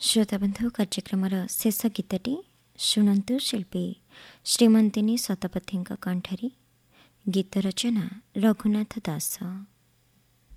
ଶ୍ରୋତାବନ୍ଧୁ କାର୍ଯ୍ୟକ୍ରମର ଶେଷ ଗୀତଟି ଶୁଣନ୍ତୁ ଶିଳ୍ପୀ ଶ୍ରୀମନ୍ତିନୀ ଶତପଥୀଙ୍କ କଣ୍ଠରେ। ଗୀତ ରଚନା ରଘୁନାଥ ଦାସ।